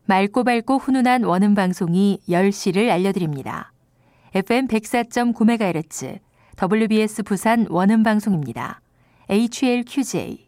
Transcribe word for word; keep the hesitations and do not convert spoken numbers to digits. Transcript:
맑고 밝고 훈훈한 원음 방송이 열 시를 알려드립니다. 에프엠 백사 점 구 메가헤르츠 더블유비에스 부산 원음 방송입니다. 에이치엘큐제이